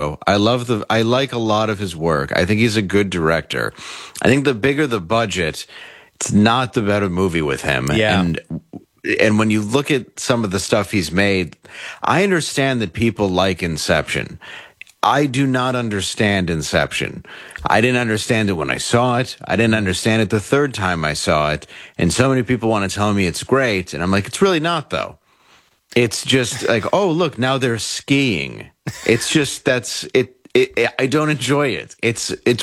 Memento. I like a lot of his work. I think he's a good director. I think the bigger the budget, it's not the better movie with him. Yeah. And when you look at some of the stuff he's made, I understand that people like Inception. I do not understand Inception. I didn't understand it when I saw it. I didn't understand it the third time I saw it. And so many people want to tell me it's great. And I'm like, it's really not, though. It's just like, oh, look, now they're skiing. It's just, that's it. I don't enjoy it. It's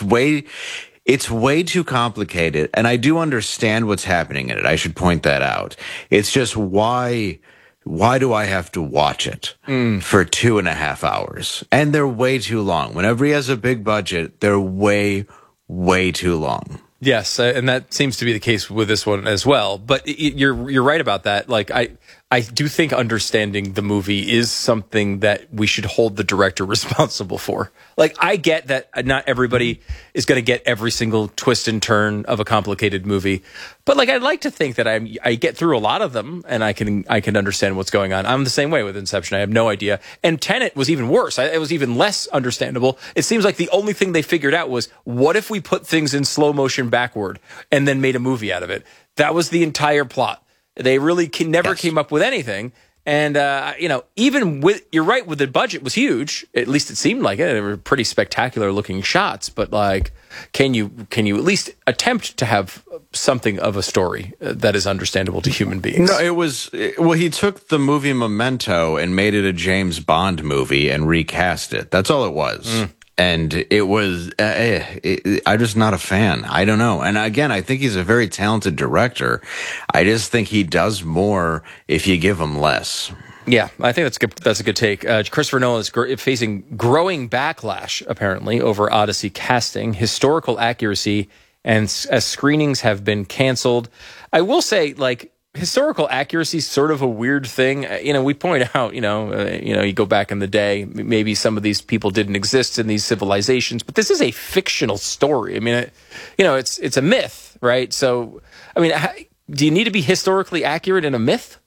way too complicated. And I do understand what's happening in it. I should point that out. It's just why do I have to watch it for 2.5 hours? And they're way too long. Whenever he has a big budget, they're way too long. Yes, and that seems to be the case with this one as well. But you're right about that. Like I do think understanding the movie is something that we should hold the director responsible for. Like, I get that not everybody is going to get every single twist and turn of a complicated movie, but like, I'd like to think that I get through a lot of them and I can understand what's going on. I'm the same way with Inception. I have no idea. And Tenet was even worse. It was even less understandable. It seems like the only thing they figured out was, what if we put things in slow motion backward and then made a movie out of it? That was the entire plot. They really never came up with anything. And, even with, you're right, with the budget was huge. At least it seemed like it. They were pretty spectacular looking shots. But like, can you at least attempt to have something of a story that is understandable to human beings? No, he took the movie Memento and made it a James Bond movie and recast it. That's all it was. And it was, I'm just not a fan. I don't know. And again, I think he's a very talented director. I just think he does more if you give him less. Yeah, I think that's good. That's a good take. Christopher Nolan is facing growing backlash, apparently, over Odyssey casting, historical accuracy, and as screenings have been canceled. I will say, like, historical accuracy is sort of a weird thing. We point out, you go back in the day, maybe some of these people didn't exist in these civilizations, but this is a fictional story. I mean, it's a myth, right? So, I mean, do you need to be historically accurate in a myth?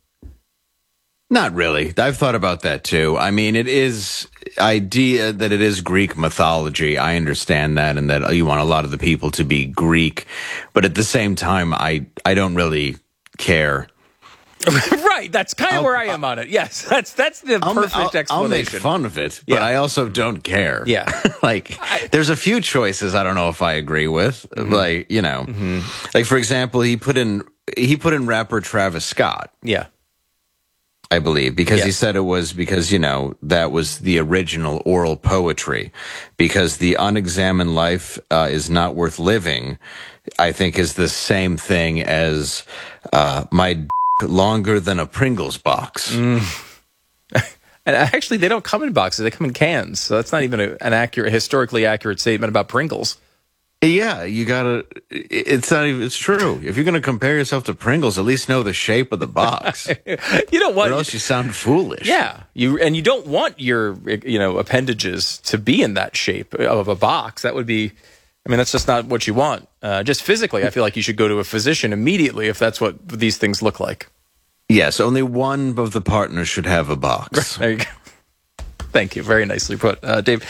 Not really. I've thought about that too. I mean, it is idea that it is Greek mythology. I understand that, and that you want a lot of the people to be Greek, but at the same time, I don't really care. Right, that's kind of where I am on it. Yes, that's the perfect explanation. I'll make fun of it, but I also don't care. Yeah, there's a few choices I don't know if I agree with. Like for example, he put in rapper Travis Scott. Yeah, I believe, because he said it was because, that was the original oral poetry, because the unexamined life is not worth living, I think is the same thing as my d- longer than a Pringles box. And actually, they don't come in boxes, they come in cans. So that's not even an historically accurate statement about Pringles. Yeah, you gotta. It's not even. It's true. If you're gonna compare yourself to Pringles, at least know the shape of the box. You don't want, or else you sound foolish. Yeah, you don't want your appendages to be in that shape of a box. That would be. I mean, that's just not what you want. Just physically, I feel like you should go to a physician immediately if that's what these things look like. Yes, only one of the partners should have a box. There you go. Thank you. Very nicely put, Dave.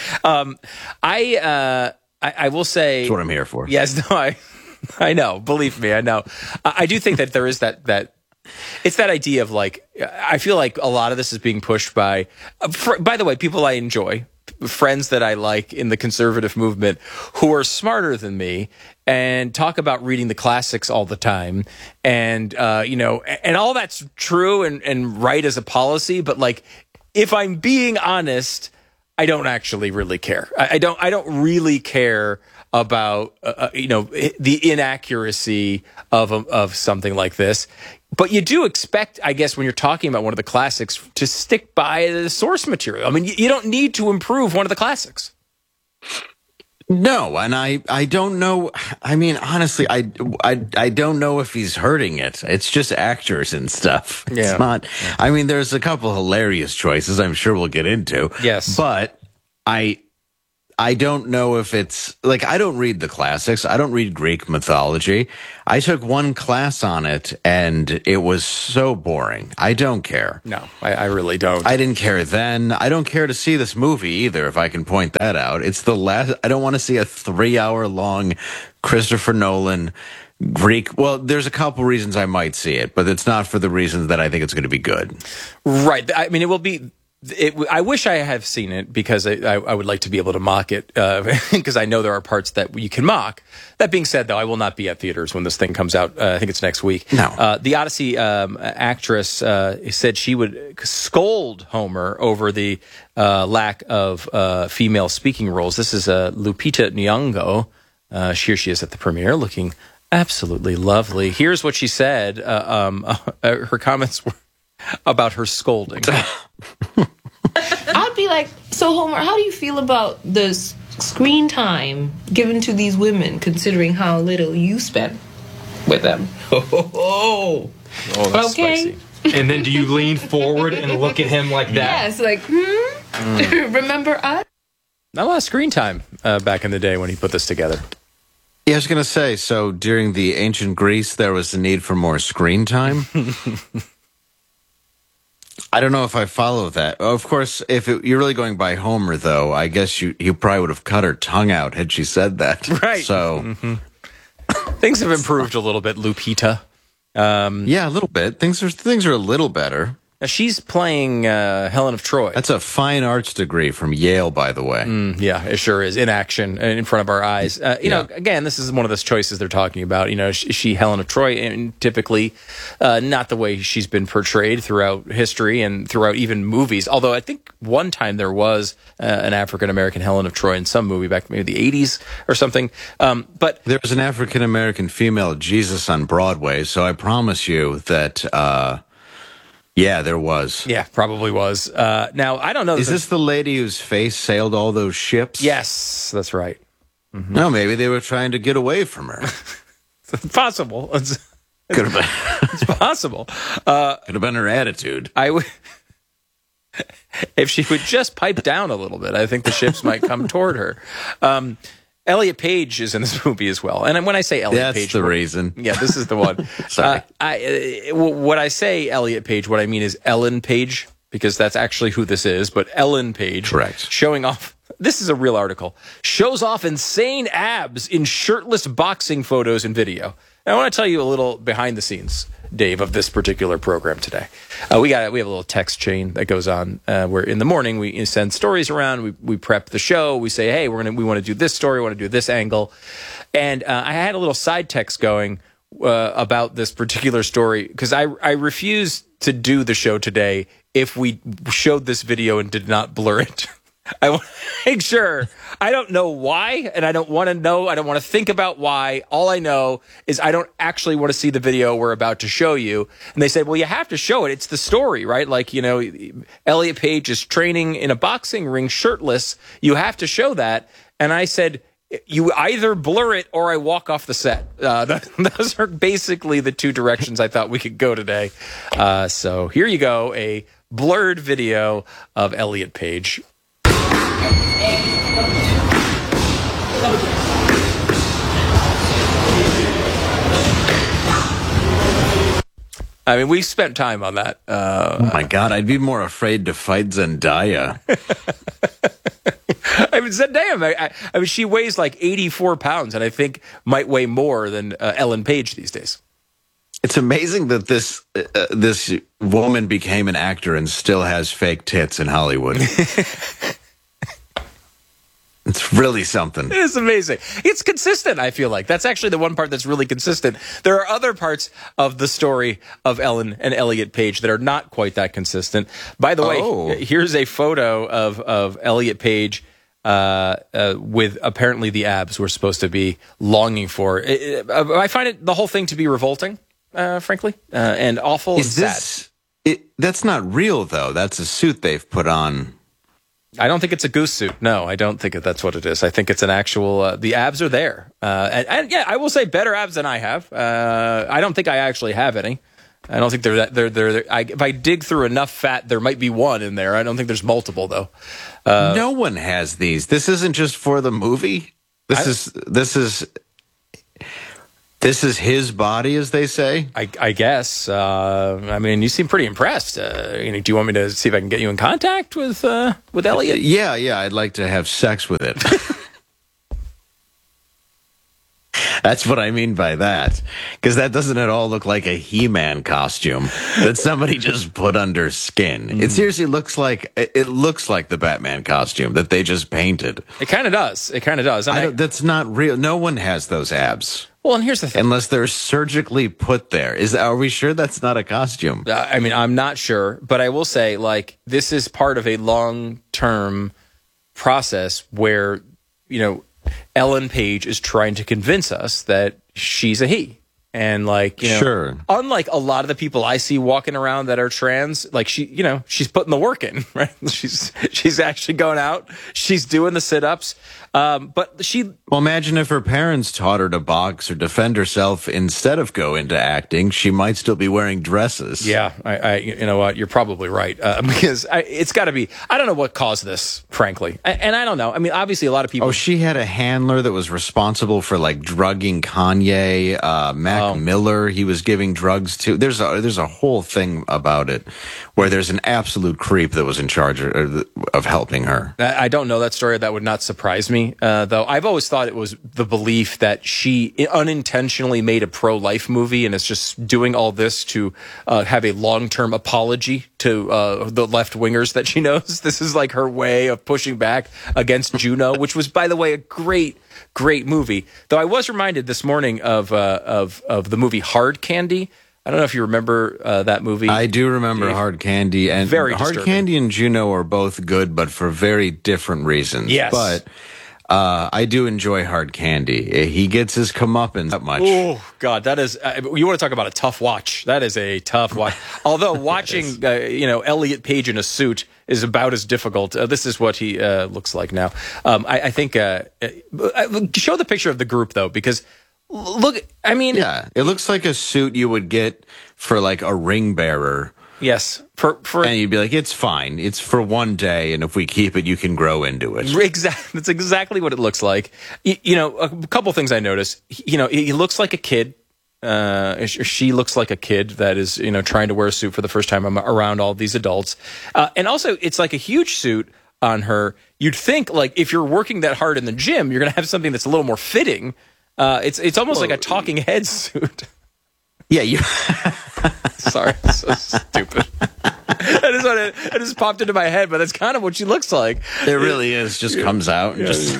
I will say... That's what I'm here for. Yes, no, I know. Believe me, I know. I do think that there is that it's that idea of like, I feel like a lot of this is being pushed by the way, people I enjoy, friends that I like in the conservative movement who are smarter than me and talk about reading the classics all the time. And, and all that's true and right as a policy. But like, if I'm being honest, I don't actually really care. I don't really care about the inaccuracy of something like this. But you do expect, I guess, when you're talking about one of the classics, to stick by the source material. I mean, you don't need to improve one of the classics. No, and I don't know. I mean, honestly, I don't know if he's hurting it. It's just actors and stuff. Yeah. It's not. I mean, there's a couple hilarious choices I'm sure we'll get into. Yes, but I I don't know if it's like, I don't read the classics. I don't read Greek mythology. I took one class on it and it was so boring. I don't care. No, I really don't. I didn't care then. I don't care to see this movie either, if I can point that out. It's the last, I don't want to see a 3-hour long Christopher Nolan Greek. Well, there's a couple reasons I might see it, but it's not for the reasons that I think it's going to be good. Right. I mean, it will be. I wish I have seen it because I would like to be able to mock it because I know there are parts that you can mock. That being said, though, I will not be at theaters when this thing comes out. I think it's next week. No. The Odyssey actress said she would scold Homer over the lack of female speaking roles. This is Lupita Nyong'o. Here she is at the premiere, looking absolutely lovely. Here's what she said. Her comments were about her scolding. I'd be like, so Homer, how do you feel about the screen time given to these women, considering how little you spend with them? Oh, that's Okay. spicy. And then do you lean forward and look at him like that? Yes, like, remember us? Not a lot of screen time back in the day when he put this together. Yeah, I was going to say, so during the ancient Greece, there was the need for more screen time. I don't know if I follow that. Of course, if you're really going by Homer, though, I guess you probably would have cut her tongue out had she said that. Right. So Things have improved a little bit, Lupita. yeah, a little bit. Things are a little better. Now she's playing Helen of Troy. That's a fine arts degree from Yale, by the way. Yeah, it sure is. In action, in front of our eyes. You know, again, this is one of those choices they're talking about. You know, she Helen of Troy, and typically not the way she's been portrayed throughout history and throughout even movies. Although I think one time there was an African-American Helen of Troy in some movie back maybe the 80s or something. But There was an African-American female Jesus on Broadway, so I promise you that, yeah, there was. yeah, probably was. Now, I don't know. Is this the lady whose face sailed all those ships? Yes, that's right. No, maybe they were trying to get away from her. It's possible. Could have been, It's possible. could have been her attitude. I would, if she would just pipe down a little bit, I think the ships might come toward her. Elliot Page is in this movie as well, and when I say Elliot That's Page, the reason. yeah, this is the one. Sorry. When I say Elliot Page, what I mean is Ellen Page, because that's actually who this is. But Ellen Page, Correct. showing off. This is a real article. Shows off insane abs in shirtless boxing photos and video. And I want to tell you a little behind the scenes, Dave, of this particular program today. We have a little text chain that goes on where in the morning we send stories around. We prep the show. We say, hey, we want to do this story. We want to do this angle. And I had a little side text going about this particular story because I refused to do the show today if we showed this video and did not blur it. I want to make sure. I don't know why, and I don't want to know. I don't want to think about why. All I know is I don't actually want to see the video we're about to show you. And they said, well, you have to show it. It's the story, right? Like, you know, Elliot Page is training in a boxing ring shirtless. You have to show that. And I said, you either blur it or I walk off the set. Those are basically the two directions I thought we could go today. So here you go, a blurred video of Elliot Page. I mean, we spent time on that. Oh my God, I'd be more afraid to fight Zendaya. I mean, Zendaya, I mean, she weighs like 84 pounds, and I think might weigh more than Ellen Page these days. It's amazing that this woman became an actor and still has fake tits in Hollywood. It's really something. It is amazing. It's consistent, I feel like. That's actually the one part that's really consistent. There are other parts of the story of Ellen and Elliot Page that are not quite that consistent. By the way, here's a photo of Elliot Page with apparently the abs we're supposed to be longing for. I find the whole thing to be revolting, frankly, and awful and sad. That's not real, though. That's a suit they've put on. I don't think it's a goose suit. No, I don't think that's what it is. I think it's an actual, the abs are there. And yeah, I will say better abs than I have. I don't think I actually have any. I don't think they're that. If I dig through enough fat, there might be one in there. I don't think there's multiple though. No one has these. This isn't just for the movie. This is his body, as they say. I guess. I mean, you seem pretty impressed. Do you want me to see if I can get you in contact with Elliot? Yeah. I'd like to have sex with it. That's what I mean by that. Because that doesn't at all look like a He-Man costume that somebody just put under skin. It seriously looks like the Batman costume that they just painted. It kind of does. That's not real. No one has those abs. Well, and here's the thing. Unless they're surgically put there. Are we sure that's not a costume? I mean, I'm not sure, but I will say, like, this is part of a long-term process where, Ellen Page is trying to convince us that she's a he. And sure. Unlike a lot of the people I see walking around that are trans, like she's putting the work in, right? She's actually going out. She's doing the sit-ups. Well, imagine if her parents taught her to box or defend herself instead of go into acting. She might still be wearing dresses. Yeah, you know what? You're probably right. Because it's got to be. I don't know what caused this, frankly, and I don't know. I mean, obviously, a lot of people. Oh, she had a handler that was responsible for drugging Kanye. Mac Miller, he was giving drugs to. There's a whole thing about it where there's an absolute creep that was in charge of helping her. I don't know that story. That would not surprise me. Though I've always thought it was the belief that she unintentionally made a pro-life movie and is just doing all this to have a long-term apology to the left-wingers that she knows. This is like her way of pushing back against Juno, which was, by the way, a great movie. Though I was reminded this morning of the movie Hard Candy. I don't know if you remember that movie. I do remember Hard Candy, and very Hard disturbing. Candy and Juno are both good, but for very different reasons. Yes, but I do enjoy Hard Candy. He gets his comeuppance that much. Oh God, that is. You want to talk about a tough watch? That is a tough watch. Although watching, Elliot Page in a suit is about as difficult. This is what he looks like now. I think show the picture of the group though, because. Look, I mean... Yeah, it looks like a suit you would get for, a ring bearer. Yes. And you'd be like, it's fine. It's for one day, and if we keep it, you can grow into it. Exactly. That's exactly what it looks like. A couple things I noticed. He looks like a kid. She looks like a kid that is, trying to wear a suit for the first time around all these adults. And also, it's like a huge suit on her. You'd think, if you're working that hard in the gym, you're going to have something that's a little more fitting. It's almost like a talking head suit. Yeah, you. Sorry, so stupid. It just popped into my head, but that's kind of what she looks like. It really is. Just comes out and just.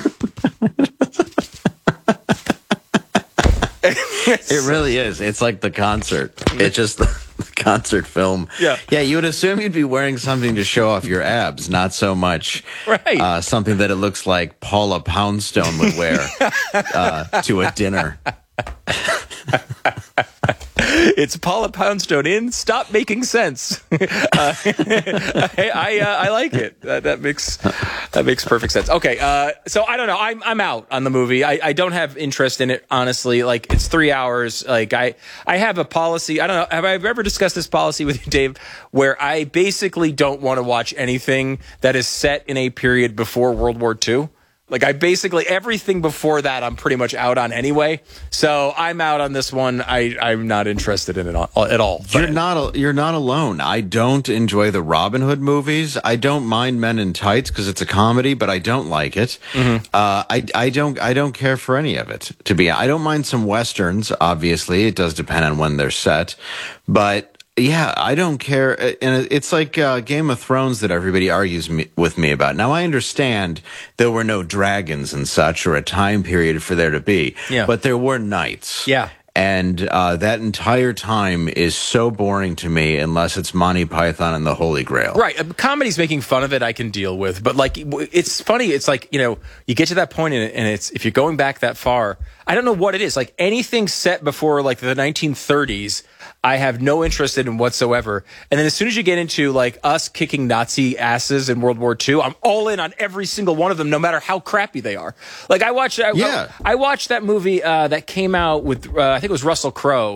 It really is. It's like the concert. It's just the concert film. Yeah. Yeah, you would assume you'd be wearing something to show off your abs, not so much something that it looks like Paula Poundstone would wear to a dinner. It's Paula Poundstone in Stop Making Sense. I like it. That makes perfect sense. Okay, so I don't know. I'm out on the movie. I don't have interest in it, honestly. It's 3 hours. I have a policy. I don't know. Have I ever discussed this policy with you, Dave? Where I basically don't want to watch anything that is set in a period before World War II. Everything before that, I'm pretty much out on anyway. So I'm out on this one. I'm not interested in it at all. You're not alone. I don't enjoy the Robin Hood movies. I don't mind Men in Tights because it's a comedy, but I don't like it. Mm-hmm. I don't care for any of it. I don't mind some Westerns. Obviously, it does depend on when they're set, but. Yeah, I don't care. And it's like Game of Thrones that everybody argues with me about. Now, I understand there were no dragons and such or a time period for there to be. Yeah. But there were knights. Yeah. And that entire time is so boring to me unless it's Monty Python and the Holy Grail. Right. Comedy's making fun of it, I can deal with. But, it's funny. It's you get to that point and it's if you're going back that far, I don't know what it is. Anything set before, the 1930s, I have no interest in whatsoever. And then as soon as you get into us kicking Nazi asses in World War II, I'm all in on every single one of them, no matter how crappy they are. I watched that movie that came out with I think it was Russell Crowe.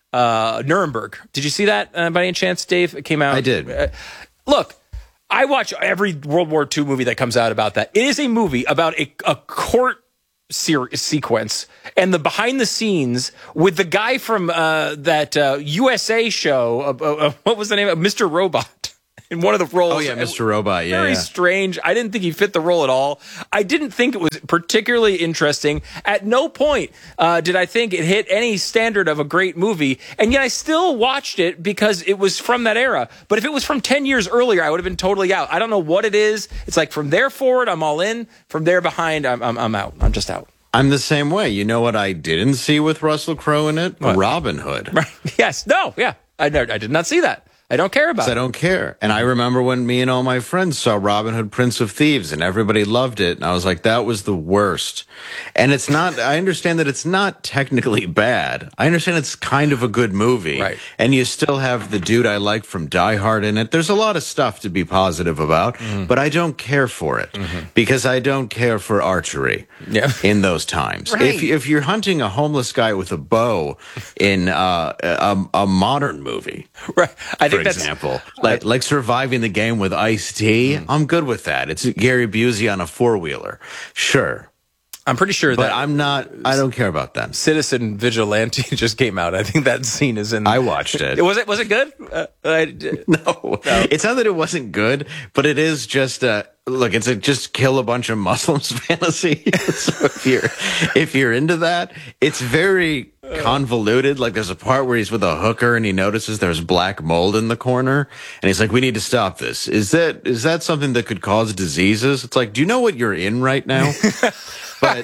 Nuremberg. Did you see that by any chance, Dave? It came out. I did. Look, I watch every World War II movie that comes out about that. It is a movie about a court sequence and the behind the scenes with the guy from that USA show. What was the name of Mr. Robot? In one of the roles. Oh, yeah, Mr. Robot. Yeah, Very strange. I didn't think he fit the role at all. I didn't think it was particularly interesting. At no point did I think it hit any standard of a great movie. And yet I still watched it because it was from that era. But if it was from 10 years earlier, I would have been totally out. I don't know what it is. It's like from there forward, I'm all in. From there behind, I'm out. I'm just out. I'm the same way. You know what I didn't see with Russell Crowe in it? What? Robin Hood. Right. Yes. No. Yeah. I did not see that. I don't care about it. I don't care. And I remember when me and all my friends saw Robin Hood, Prince of Thieves, and everybody loved it. And I was like, that was the worst. And it's not, I understand that it's not technically bad. I understand it's kind of a good movie. Right. And you still have the dude I like from Die Hard in it. There's a lot of stuff to be positive about, but I don't care for it because I don't care for archery in those times. Right. If you're hunting a homeless guy with a bow in a modern movie, Right. I think for that's example, like surviving the game with Ice-T, I'm good with that. It's Gary Busey on a four-wheeler. Sure. I'm pretty sure But that I don't care about that. Citizen Vigilante just came out. I think that scene is in. I watched it. Was it good? No, it's not that it wasn't good, but it is just look. It's a just kill a bunch of Muslims fantasy. So if you're into that, it's very convoluted. Like there's a part where he's with a hooker and he notices there's black mold in the corner, and he's like, "We need to stop this." Is that something that could cause diseases? It's like, do you know what you're in right now? But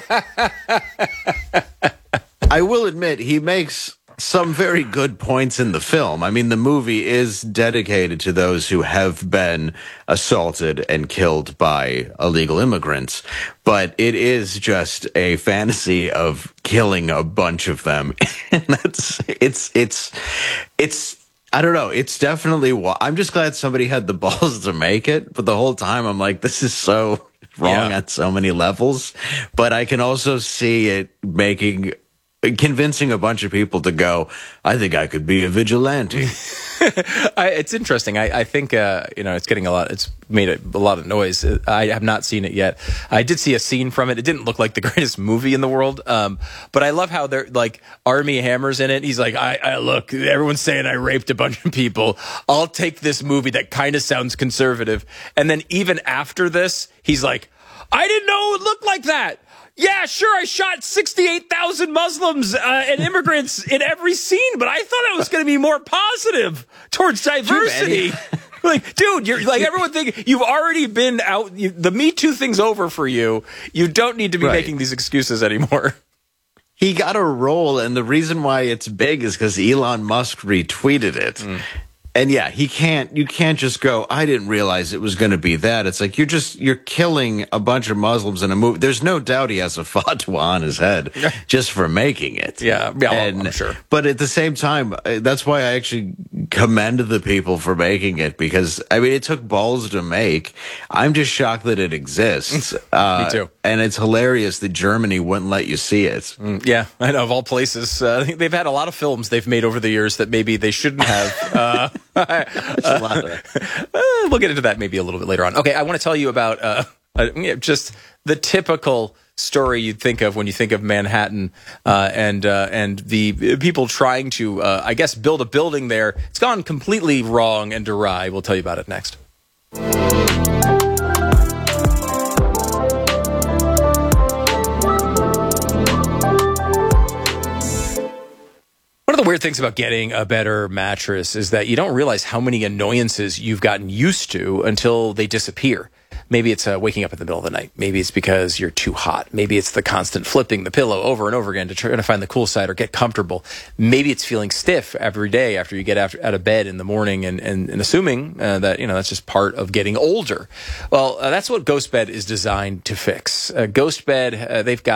I will admit he makes some very good points in the film. I mean, the movie is dedicated to those who have been assaulted and killed by illegal immigrants, but it is just a fantasy of killing a bunch of them. And it's I don't know. It's definitely, I'm just glad somebody had the balls to make it. But the whole time I'm like, this is so wrong on so many levels. But I can also see it convincing a bunch of people to go, I think I could be a vigilante. It's interesting. I think it's getting it's made a lot of noise. I have not seen it yet. I did see a scene from it. It didn't look like the greatest movie in the world. But I love how they're like Armie Hammer's in it. He's like, I look, everyone's saying I raped a bunch of people. I'll take this movie that kind of sounds conservative. And then even after this, he's like, I didn't know it looked like that. Yeah, sure, I shot 68,000 Muslims and immigrants in every scene, but I thought I was going to be more positive towards diversity. Like, dude, you're like, everyone think you've already been out. The Me Too thing's over for you. You don't need to be making these excuses anymore. He got a role, and the reason why it's big is because Elon Musk retweeted it. And yeah, you can't just go, I didn't realize it was going to be that. It's like, you're killing a bunch of Muslims in a movie. There's no doubt he has a fatwa on his head just for making it. Yeah, I'm sure. But at the same time, that's why I actually commend the people for making it, because, I mean, it took balls to make. I'm just shocked that it exists. Me too. And it's hilarious that Germany wouldn't let you see it. Yeah, I know, of all places. I think they've had a lot of films they've made over the years that maybe they shouldn't have. We'll get into that maybe a little bit later on. Okay, I want to tell you about just the typical story you'd think of when you think of Manhattan and the people trying to, I guess, build a building there. It's gone completely wrong and awry. We'll tell you about it next. One of the weird things about getting a better mattress is that you don't realize how many annoyances you've gotten used to until they disappear. Maybe it's waking up in the middle of the night. Maybe it's because you're too hot. Maybe it's the constant flipping the pillow over and over again to try to find the cool side or get comfortable. Maybe it's feeling stiff every day after you get out of bed in the morning and assuming that, that's just part of getting older. Well, that's what GhostBed is designed to fix. GhostBed, they've got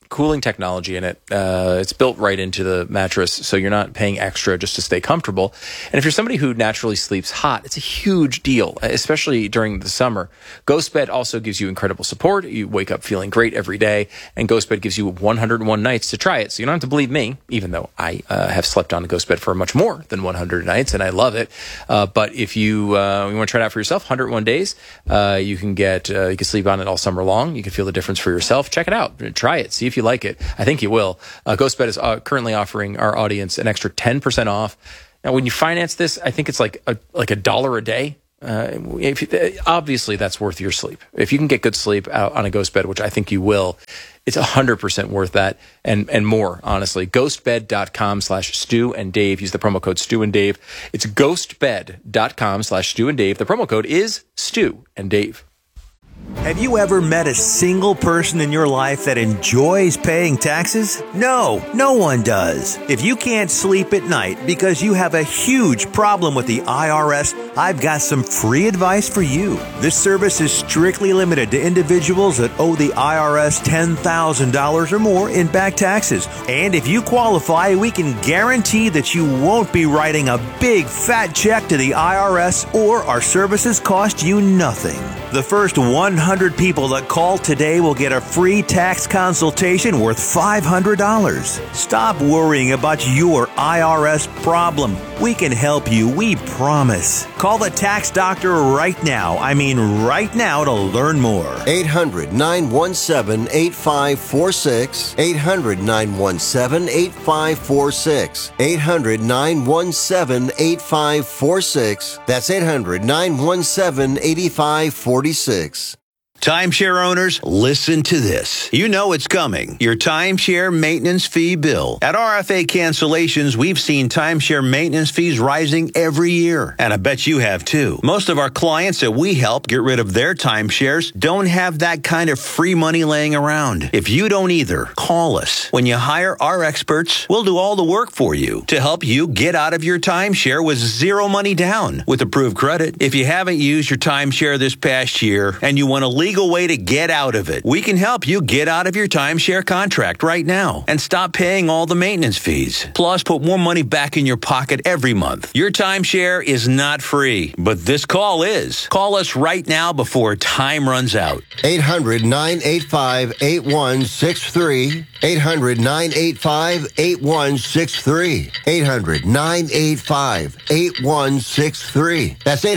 cooling technology in it. It's built right into the mattress, so you're not paying extra just to stay comfortable. And if you're somebody who naturally sleeps hot, it's a huge deal, especially during the summer. GhostBed also gives you incredible support. You wake up feeling great every day, and GhostBed gives you 101 nights to try it. So you don't have to believe me, even though I have slept on a GhostBed for much more than 100 nights, and I love it. But if you want to try it out for yourself, 101 days, you can sleep on it all summer long. You can feel the difference for yourself. Check it out. Try it. See if you like it. I think you will. GhostBed is currently offering our audience an extra 10% off. Now, when you finance this, I think it's like $1 a day. Obviously, that's worth your sleep. If you can get good sleep out on a GhostBed, which I think you will, it's 100% worth that and more, honestly. Ghostbed.com/Stu and Dave. Use the promo code Stu and Dave. It's ghostbed.com/Stu and Dave. The promo code is Stu and Dave. Have you ever met a single person in your life that enjoys paying taxes? No one does. If you can't sleep at night because you have a huge problem with the IRS, I've got some free advice for you. This service is strictly limited to individuals that owe the IRS $10,000 or more in back taxes. And if you qualify, we can guarantee that you won't be writing a big fat check to the IRS, or our services cost you nothing. The first 100 people that call today will get a free tax consultation worth $500. Stop worrying about your IRS problem. We can help you, we promise. Call the tax doctor right now. I mean right now, to learn more. 800-917-8546. 800-917-8546. 800-917-8546. That's 800-917-8546. Timeshare owners, listen to this. You know it's coming. Your timeshare maintenance fee bill. At RFA Cancellations, we've seen timeshare maintenance fees rising every year. And I bet you have too. Most of our clients that we help get rid of their timeshares don't have that kind of free money laying around. If you don't either, call us. When you hire our experts, we'll do all the work for you to help you get out of your timeshare with zero money down with approved credit. If you haven't used your timeshare this past year and you want to legal way to get out of it, we can help you get out of your timeshare contract right now and stop paying all the maintenance fees. Plus, put more money back in your pocket every month. Your timeshare is not free, but this call is. Call us right now before time runs out. 800-985-8163. 800-985-8163. 800-985-8163. That's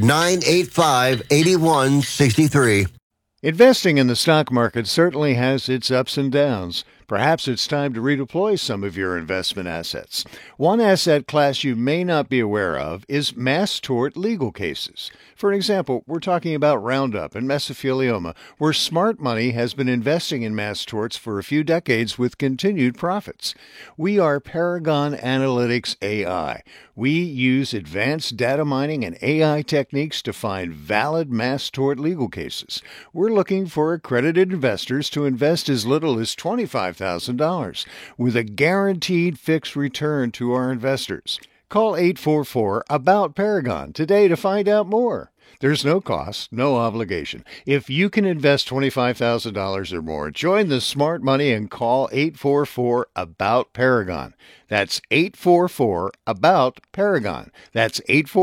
800-985-8163. Investing in the stock market certainly has its ups and downs. Perhaps it's time to redeploy some of your investment assets. One asset class you may not be aware of is mass tort legal cases. For example, we're talking about Roundup and mesothelioma, where smart money has been investing in mass torts for a few decades with continued profits. We are Paragon Analytics AI. We use advanced data mining and AI techniques to find valid mass tort legal cases. We're looking for accredited investors to invest as little as $25,000 with a guaranteed fixed return to our investors. Call 844-ABOUT-PARAGON today to find out more. There's no cost, no obligation. If you can invest $25,000 or more, join the smart money and call 844-ABOUT-PARAGON. That's 844-ABOUT-PARAGON. That's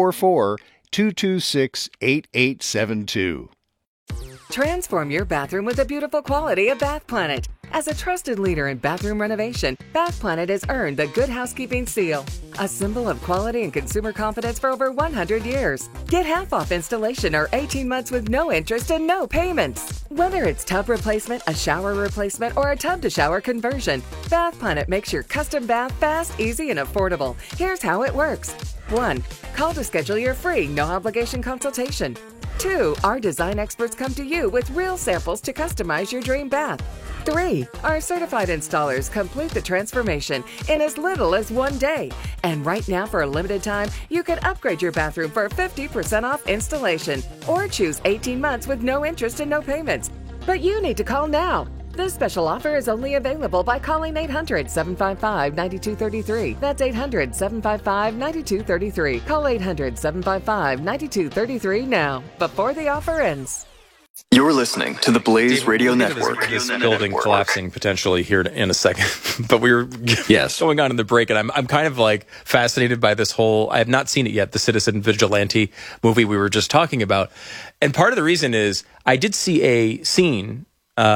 844-226-8872. Transform your bathroom with the beautiful quality of Bath Planet. As a trusted leader in bathroom renovation, Bath Planet has earned the Good Housekeeping Seal, a symbol of quality and consumer confidence for over 100 years. Get half off installation or 18 months with no interest and no payments. Whether it's tub replacement, a shower replacement, or a tub-to-shower conversion, Bath Planet makes your custom bath fast, easy, and affordable. Here's how it works. 1. Call to schedule your free, no-obligation consultation. 2. Our design experts come to you with real samples to customize your dream bath. 3. Our certified installers complete the transformation in as little as 1 day. And right now, for a limited time, you can upgrade your bathroom for 50% off installation or choose 18 months with no interest and no payments. But you need to call now. This special offer is only available by calling 800-755-9233. That's 800-755-9233. Call 800-755-9233 now, before the offer ends. You're listening to the Blaze Dave, Radio we'll get to Network. This building collapsing potentially here in a second, but we were going on in the break, and I'm kind of like fascinated by this whole. I have not seen it yet. The Citizen Vigilante movie we were just talking about, and part of the reason is I did see a scene.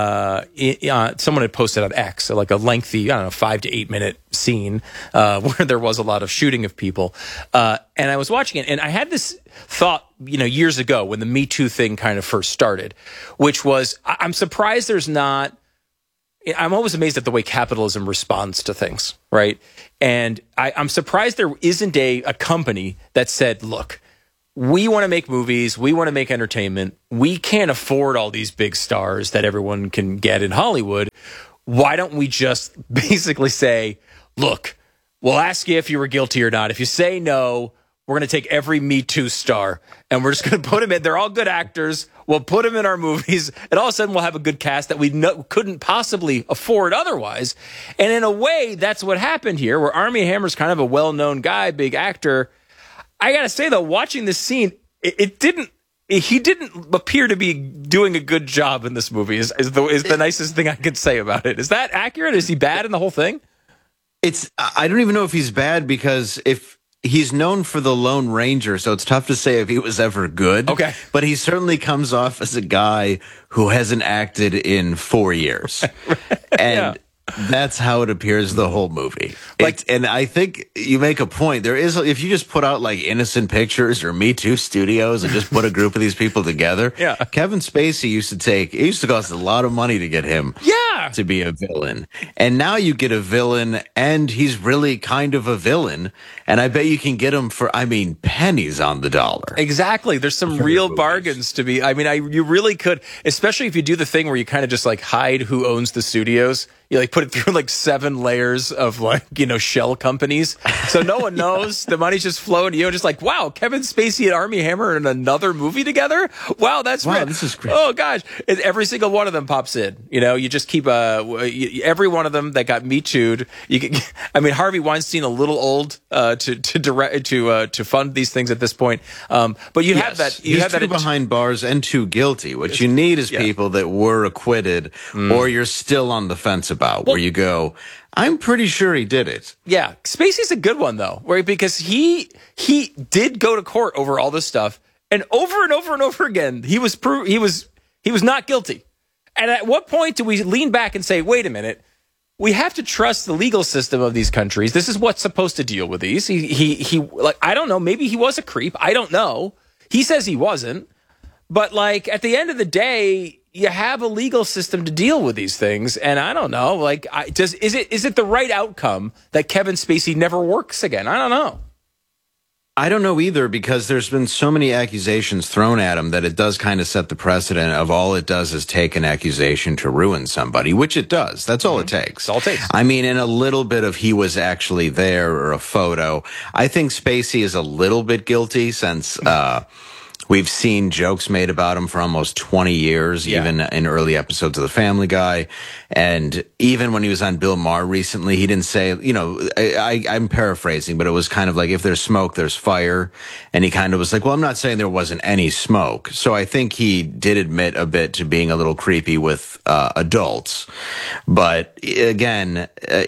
Someone had posted on X, like a lengthy, 5 to 8 minute scene where there was a lot of shooting of people, and I was watching it, and I had this thought, years ago when the Me Too thing kind of first started, which was, I'm surprised there's not. I'm always amazed at the way capitalism responds to things, right? And I'm surprised there isn't a company that said, look, we want to make movies. We want to make entertainment. We can't afford all these big stars that everyone can get in Hollywood. Why don't we just basically say, look, we'll ask you if you were guilty or not. If you say no, we're going to take every Me Too star and we're just going to put them in. They're all good actors. We'll put them in our movies. And all of a sudden we'll have a good cast that we couldn't possibly afford otherwise. And in a way, that's what happened here, where Armie Hammer's kind of a well-known guy, big actor. I got to say, though, watching this scene, he didn't appear to be doing a good job in this movie is the nicest thing I could say about it. Is that accurate? Is he bad in the whole thing? I don't even know if he's bad, because if he's known for the Lone Ranger, so it's tough to say if he was ever good. Okay. But he certainly comes off as a guy who hasn't acted in 4 years. And that's how it appears the whole movie. And I think you make a point. There is, if you just put out like Innocent Pictures or Me Too Studios and just put a group of these people together, Kevin Spacey it used to cost a lot of money to get him to be a villain. And now you get a villain, and he's really kind of a villain. And I bet you can get him for, pennies on the dollar. Exactly. There's some real bargains to be. You really could, especially if you do the thing where you kind of just like hide who owns the studios. You like put it through like 7 layers of shell companies, so no one knows. The money's just flowing. Just like, wow, Kevin Spacey and Armie Hammer in another movie together. Wow, this is great. Oh gosh, every single one of them pops in. You just keep every one of them that got Me Too'd. Harvey Weinstein a little old to fund these things at this point. But you have that. You have that behind bars and too guilty. What you need is people that were acquitted, or you're still on the fence about, where you go, I'm pretty sure he did it. Yeah, Spacey's a good one though, right? Because he did go to court over all this stuff, and over and over and over again, he was not guilty. And at what point do we lean back and say, wait a minute, we have to trust the legal system of these countries. This is what's supposed to deal with these. He I don't know, maybe he was a creep. I don't know. He says he wasn't. But at the end of the day, you have a legal system to deal with these things, and I don't know. Is it the right outcome that Kevin Spacey never works again? I don't know. I don't know either, because there's been so many accusations thrown at him that it does kind of set the precedent of all it does is take an accusation to ruin somebody, which it does. That's all it takes. That's all it takes. In a little bit of he was actually there or a photo, I think Spacey is a little bit guilty, since we've seen jokes made about him for almost 20 years, even in early episodes of The Family Guy. And even when he was on Bill Maher recently, he didn't say, I'm paraphrasing, but it was kind of like, if there's smoke, there's fire. And he kind of was like, well, I'm not saying there wasn't any smoke. So I think he did admit a bit to being a little creepy with adults. But again,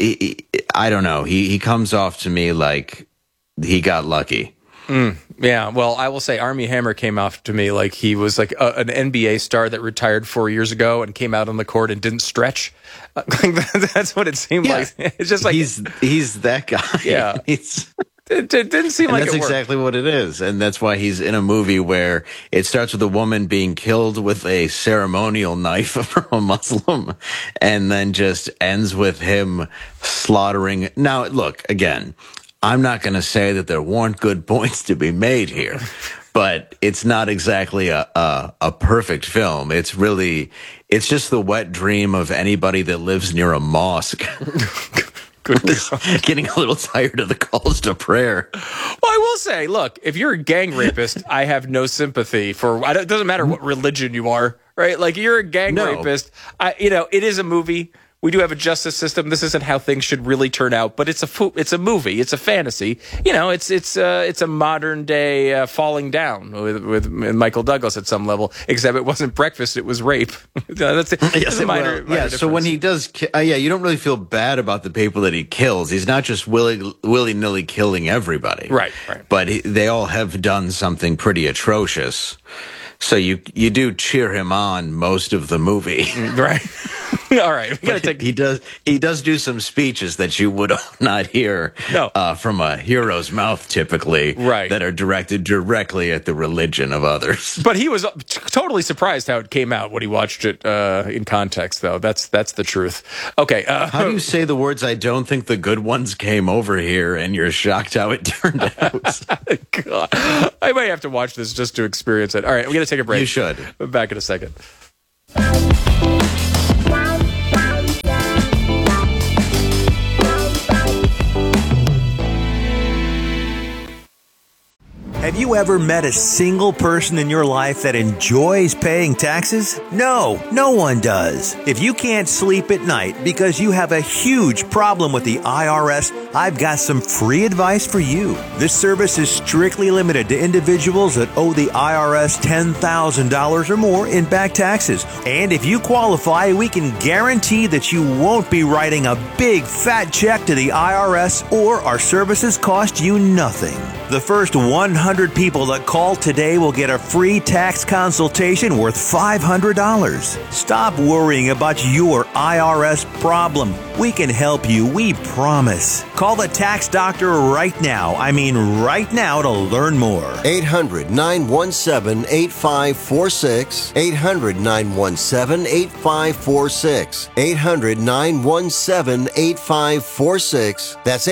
I don't know. He comes off to me like he got lucky. Yeah, well, I will say Armie Hammer came off to me like he was like an NBA star that retired 4 years ago and came out on the court and didn't stretch. That's what it seemed like. It's just like he's that guy. Yeah, it didn't seem like that's exactly what it is, and that's why he's in a movie where it starts with a woman being killed with a ceremonial knife from a Muslim, and then just ends with him slaughtering. Now, look again. I'm not going to say that there weren't good points to be made here, but it's not exactly a perfect film. It's just the wet dream of anybody that lives near a mosque. Getting a little tired of the calls to prayer. Well, I will say, look, if you're a gang rapist, I have no sympathy for. It doesn't matter what religion you are, right? Like, you're a gang rapist. It is a movie. We do have a justice system. This isn't how things should really turn out, but it's a movie. It's a fantasy. You know, it's a modern day Falling Down with Michael Douglas at some level, except it wasn't breakfast, it was rape. That's a minor so when he does, you don't really feel bad about the people that he kills. He's not just willy-nilly killing everybody. Right. But they all have done something pretty atrocious. So you do cheer him on most of the movie. Right. All right. We gotta take... He does do some speeches that you would not hear from a hero's mouth typically, right, that are directed directly at the religion of others. But he was totally surprised how it came out when he watched it in context, though. That's the truth. Okay. How do you say the words, I don't think the good ones came over here, and you're shocked how it turned out? God. I might have to watch this just to experience it. All right, we're going to take a break. You should. Back in a second. Have you ever met a single person in your life that enjoys paying taxes? No, no one does. If you can't sleep at night because you have a huge problem with the IRS, I've got some free advice for you. This service is strictly limited to individuals that owe the IRS $10,000 or more in back taxes. And if you qualify, we can guarantee that you won't be writing a big fat check to the IRS, or our services cost you nothing. The first 100 people that call today will get a free tax consultation worth $500. Stop worrying about your IRS problem. We can help you, we promise. Call the tax doctor right now. I mean right now, to learn more. 800-917-8546. 800-917-8546. 800-917-8546. That's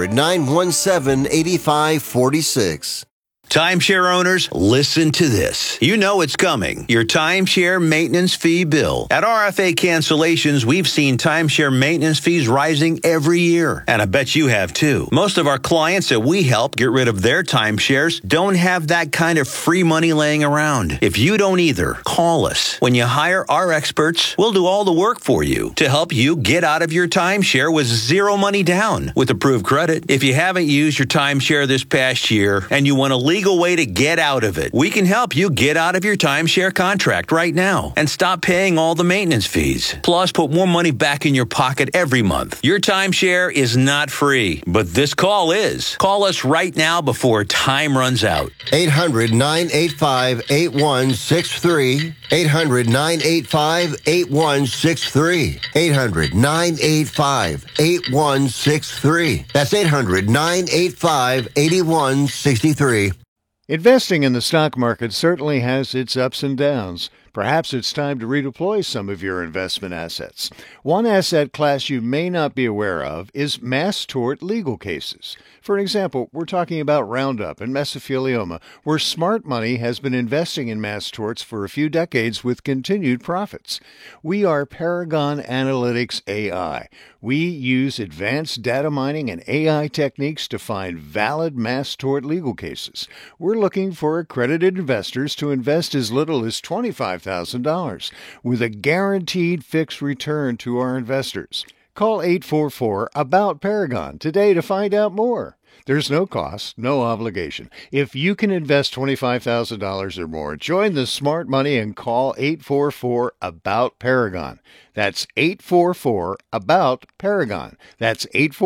800-917-8546. Timeshare owners, listen to this. You know it's coming. Your timeshare maintenance fee bill. At RFA Cancellations, we've seen timeshare maintenance fees rising every year. And I bet you have too. Most of our clients that we help get rid of their timeshares don't have that kind of free money laying around. If you don't either, call us. When you hire our experts, we'll do all the work for you to help you get out of your timeshare with zero money down with approved credit. If you haven't used your timeshare this past year and you want to legal way to get out of it, we can help you get out of your timeshare contract right now and stop paying all the maintenance fees. Plus, put more money back in your pocket every month. Your timeshare is not free, but this call is. Call us right now before time runs out. 800-985-8163. 800-985-8163. 800-985-8163. That's 800-985-8163. Investing in the stock market certainly has its ups and downs. Perhaps it's time to redeploy some of your investment assets. One asset class you may not be aware of is mass tort legal cases. For example, we're talking about Roundup and mesothelioma, where smart money has been investing in mass torts for a few decades with continued profits. We are Paragon Analytics AI. We use advanced data mining and AI techniques to find valid mass tort legal cases. We're looking for accredited investors to invest as little as $25,000 with a guaranteed fixed return to our investors. Call 844-ABOUT-PARAGON today to find out more. There's no cost, no obligation. If you can invest $25,000 or more, join the smart money and call 844-ABOUT-PARAGON. That's 844-ABOUT-PARAGON. That's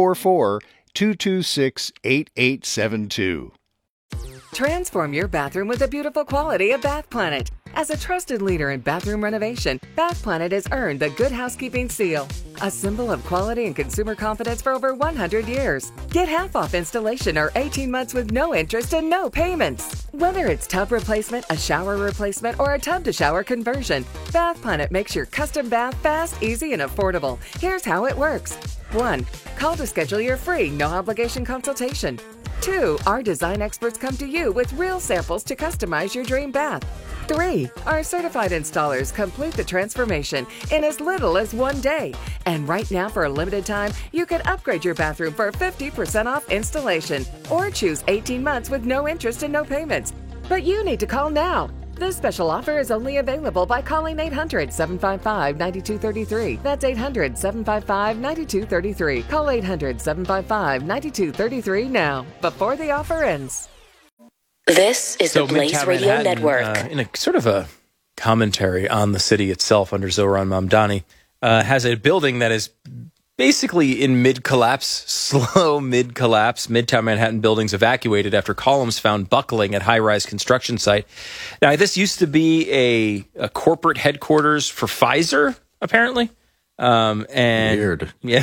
844-226-8872. Transform your bathroom with the beautiful quality of Bath Planet. As a trusted leader in bathroom renovation, Bath Planet has earned the Good Housekeeping Seal, a symbol of quality and consumer confidence for over 100 years. Get half off installation or 18 months with no interest and no payments. Whether it's tub replacement, a shower replacement, or a tub-to-shower conversion, Bath Planet makes your custom bath fast, easy, and affordable. Here's how it works. 1. Call to schedule your free, no-obligation consultation. 2. Our design experts come to you with real samples to customize your dream bath. 3. Our certified installers complete the transformation in as little as 1 day. And right now, for a limited time, you can upgrade your bathroom for 50% off installation or choose 18 months with no interest and no payments. But you need to call now. This special offer is only available by calling 800-755-9233. That's 800-755-9233. Call 800-755-9233 now, before the offer ends. This is the Blaze Midtown Radio Manhattan, Network. in a sort of a commentary on the city itself under Zohran Mamdani, has a building that is basically in mid-collapse, slow mid-collapse. Midtown Manhattan buildings evacuated after columns found buckling at high-rise construction site. Now, this used to be a corporate headquarters for Pfizer, apparently. And Weird. Yeah.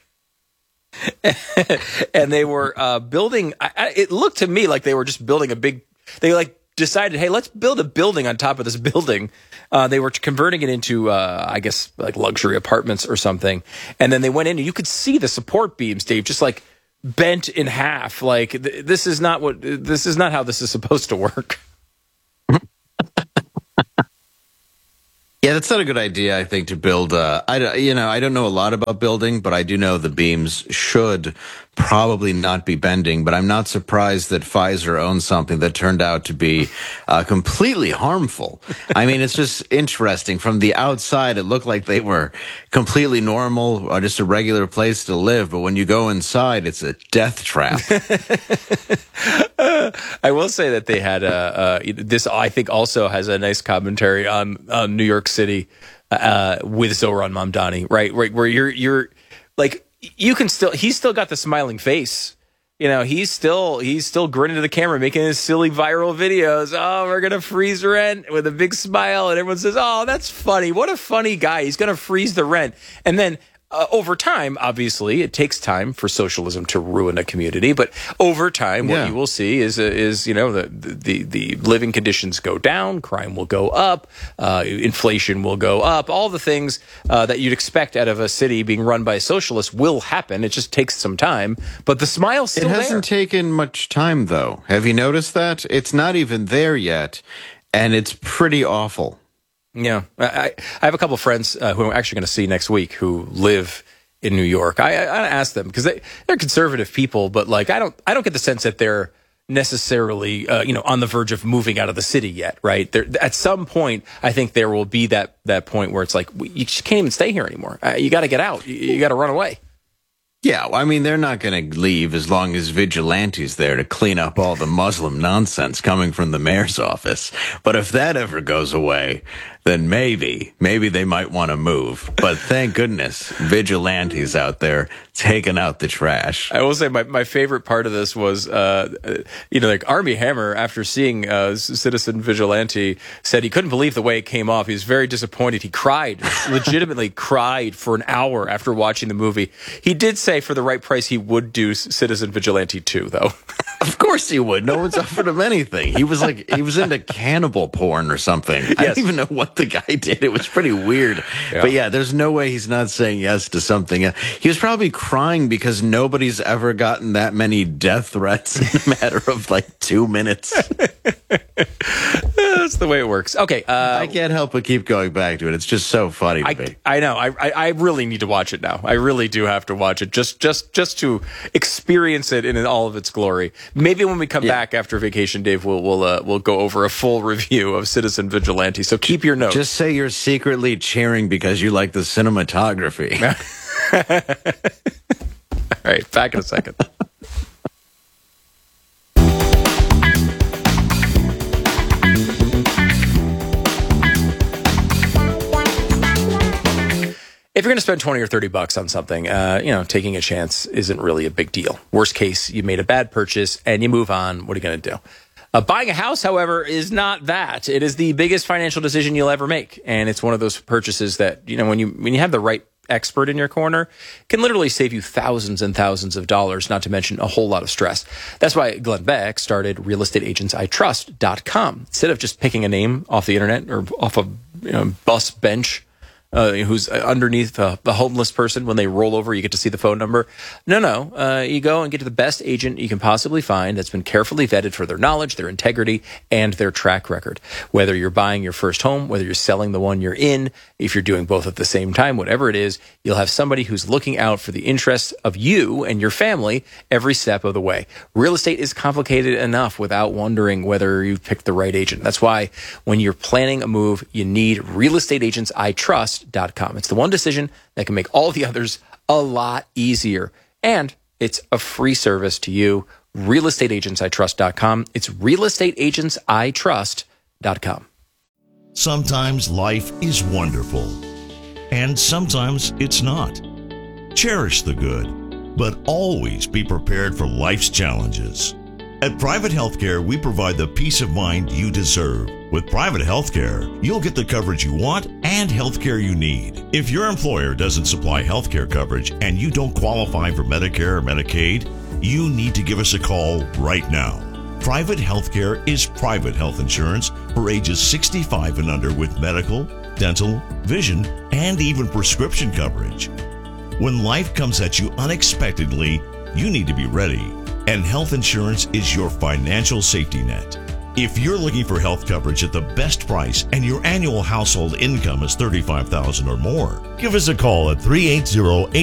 And they were building, it looked to me like they were just building they decided, hey, let's build a building on top of this building. They were converting it into, I guess, like luxury apartments or something. And then they went in and you could see the support beams, Dave, just like bent in half. Like this is not how this is supposed to work. Yeah, that's not a good idea, I think, to build. I don't know a lot about building, but I do know the beams should probably not be bending. But I'm not surprised that Pfizer owns something that turned out to be completely harmful. I mean, it's just interesting. From the outside, it looked like they were completely normal, or just a regular place to live. But when you go inside, it's a death trap. I will say that they had this. I think also has a nice commentary on New York City with Zohran Mamdani, right? Where you're like he's still got the smiling face. You know, he's still grinning to the camera, making his silly viral videos. Oh, we're gonna freeze rent with a big smile, and everyone says, "Oh, that's funny. What a funny guy. He's gonna freeze the rent." And then over time, obviously, it takes time for socialism to ruin a community. But over time, what you will see is the living conditions go down, crime will go up, inflation will go up. All the things that you'd expect out of a city being run by a socialist will happen. It just takes some time. But the smile's still there. It hasn't taken much time, though. Have you noticed that? It's not even there yet, and it's pretty awful. Yeah, I have a couple of friends who I'm actually going to see next week who live in New York. I asked them because they're conservative people, but like I don't get the sense that they're necessarily on the verge of moving out of the city yet, right? There, at some point, I think there will be that point where it's like you just can't even stay here anymore. You got to get out. You got to run away. Yeah, I mean, they're not going to leave as long as vigilantes there to clean up all the Muslim nonsense coming from the mayor's office. But if that ever goes away, then maybe they might want to move. But thank goodness, vigilantes out there taking out the trash. I will say my favorite part of this was, like Armie Hammer, after seeing Citizen Vigilante, said he couldn't believe the way it came off. He was very disappointed. He cried, legitimately cried for an hour after watching the movie. He did say for the right price he would do Citizen Vigilante 2, though. Of course he would. No one's offered him anything. He was into cannibal porn or something. Yes. I don't even know what the guy did. It was pretty weird. Yeah. But yeah, there's no way he's not saying yes to something. He was probably crying because nobody's ever gotten that many death threats in a matter of like 2 minutes. That's the way it works. Okay. I can't help but keep going back to it. It's just so funny to me. I know. I really need to watch it now. I really do have to watch it just to experience it in all of its glory. Maybe when we come back after vacation, Dave, we'll go over a full review of Citizen Vigilante. So keep your notes. Just say you're secretly cheering because you like the cinematography. All right, back in a second. If you're going to spend $20 or $30 on something, taking a chance isn't really a big deal. Worst case, you made a bad purchase and you move on. What are you going to do? Buying a house, however, is not that. It is the biggest financial decision you'll ever make. And it's one of those purchases that, when you have the right expert in your corner, can literally save you thousands and thousands of dollars, not to mention a whole lot of stress. That's why Glenn Beck started realestateagentsitrust.com. Instead of just picking a name off the internet or off a bus bench, who's underneath the homeless person. When they roll over, you get to see the phone number. No. You go and get to the best agent you can possibly find that's been carefully vetted for their knowledge, their integrity, and their track record. Whether you're buying your first home, whether you're selling the one you're in, if you're doing both at the same time, whatever it is, you'll have somebody who's looking out for the interests of you and your family every step of the way. Real estate is complicated enough without wondering whether you picked the right agent. That's why when you're planning a move, you need realestateagentsitrust.com. It's the one decision that can make all the others a lot easier. And it's a free service to you. realestateagentsitrust.com. It's realestateagentsitrust.com. Sometimes life is wonderful, and sometimes it's not. Cherish the good, but always be prepared for life's challenges. At Private Healthcare, we provide the peace of mind you deserve. With Private Healthcare, you'll get the coverage you want and healthcare you need. If your employer doesn't supply healthcare coverage and you don't qualify for Medicare or Medicaid, you need to give us a call right now. Private Healthcare is private health insurance for ages 65 and under with medical, dental, vision, and even prescription coverage. When life comes at you unexpectedly, you need to be ready. And health insurance is your financial safety net. If you're looking for health coverage at the best price and your annual household income is $35,000 or more, give us a call at 380-8